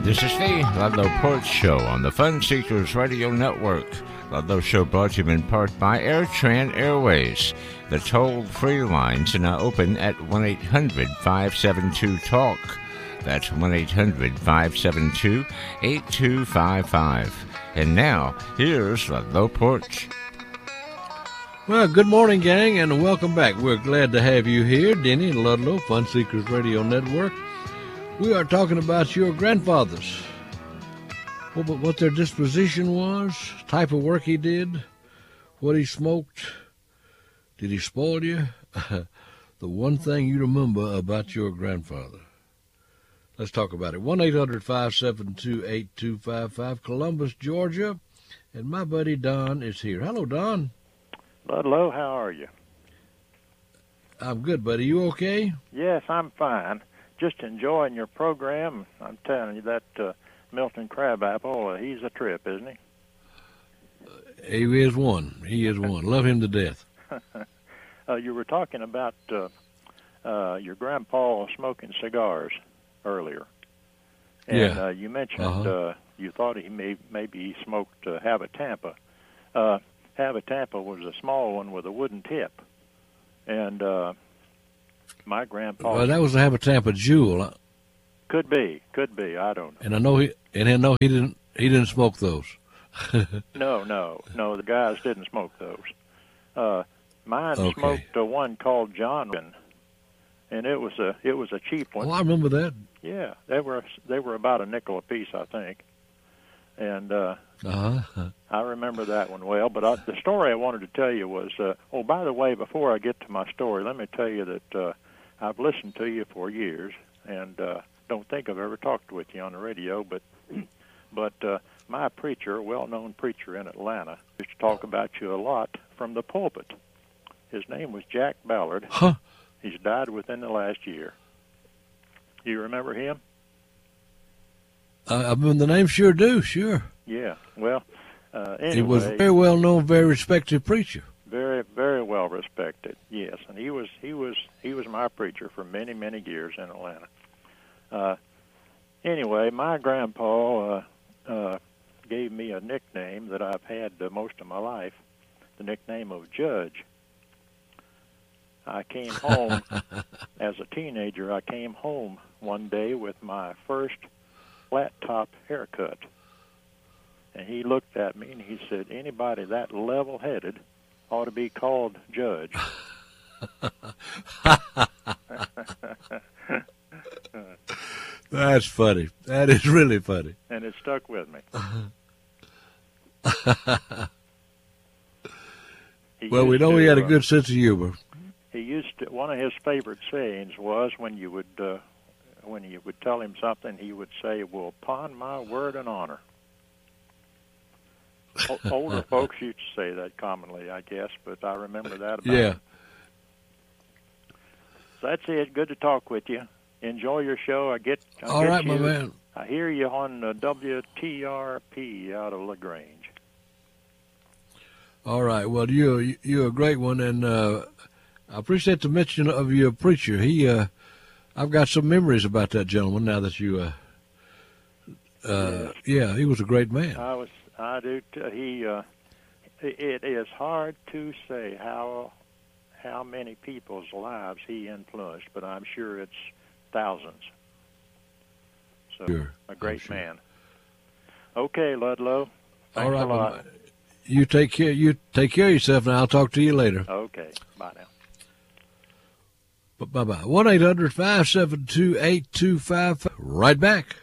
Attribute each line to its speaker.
Speaker 1: This is the Ludlow Porch Show on the Fun Seekers Radio Network. Ludlow Show brought to you in part by AirTran Airways. The toll-free lines are now open at 1-800-572-TALK. That's 1-800-572-8255. And now, here's Ludlow Porch.
Speaker 2: Well, good morning, gang, and welcome back. We're glad to have you here, Denny and Ludlow, Fun Seekers Radio Network. We are talking about your grandfathers. What their disposition was, type of work he did, what he smoked. Did he spoil you? The one thing you remember about your grandfather. Let's talk about it. 1-800-572-8255, Columbus, Georgia. And my buddy Don is here. Hello, Don.
Speaker 3: Ludlow, how are you?
Speaker 2: I'm good, buddy. You okay?
Speaker 3: Yes, I'm fine. Just enjoying your program. I'm telling you, that Milton Crabapple, he's a trip, isn't he?
Speaker 2: He is one. He is one. Love him to death.
Speaker 3: You were talking about your grandpa smoking cigars earlier. And
Speaker 2: Yeah.
Speaker 3: You mentioned you thought maybe he smoked Habatampa. Habatampa was a small one with a wooden tip. And my grandpa...
Speaker 2: Well, that was the Habatampa Jewel.
Speaker 3: Could be. I don't know.
Speaker 2: And I know he didn't smoke those.
Speaker 3: No, the guys didn't smoke those. Mine
Speaker 2: Okay.
Speaker 3: smoked one called John, and it was a cheap one.
Speaker 2: Oh, I remember that.
Speaker 3: Yeah, they were about a nickel a piece, I think. And I remember that one well. But the story I wanted to tell you was, by the way, before I get to my story, let me tell you that I've listened to you for years, and don't think I've ever talked with you on the radio, but my preacher, a well-known preacher in Atlanta, used to talk about you a lot from the pulpit. His name was Jack Ballard.
Speaker 2: Huh?
Speaker 3: He's died within the last year. You remember him?
Speaker 2: I mean, the name sure do, sure.
Speaker 3: Yeah. Well, anyway,
Speaker 2: He was a very well-known, very respected preacher.
Speaker 3: very, very well respected. Yes, and he was my preacher for many, many years in Atlanta. Anyway, my grandpa gave me a nickname that I've had most of my life, the nickname of Judge. I came home as a teenager. I came home one day with my first flat-top haircut. And he looked at me and he said, anybody that level-headed ought to be called Judge.
Speaker 2: That's funny. That is really funny.
Speaker 3: And it stuck with me.
Speaker 2: Well, we know he had a good sense of humor.
Speaker 3: He used to, one of his favorite sayings was when you would tell him something, he would say, well, upon my word and honor. Older folks used to say that commonly, I guess, but I remember that about him. So that's it. Good to talk with you. Enjoy your show.
Speaker 2: All right, my man.
Speaker 3: I hear you on WTRP out of LaGrange.
Speaker 2: All right. Well, you're a great one, and I appreciate the mention of your preacher. I've got some memories about that gentleman now that you. Yeah, he was a great man.
Speaker 3: I do. It is hard to say how many people's lives he influenced, but I'm sure it's thousands. So,
Speaker 2: Sure,
Speaker 3: a great man. Okay, Ludlow. Thanks
Speaker 2: All right,
Speaker 3: a lot.
Speaker 2: man. You take care of yourself, and I'll talk to you later.
Speaker 3: Okay, bye now.
Speaker 2: Bye-bye. 1-800-572-8255. Right back.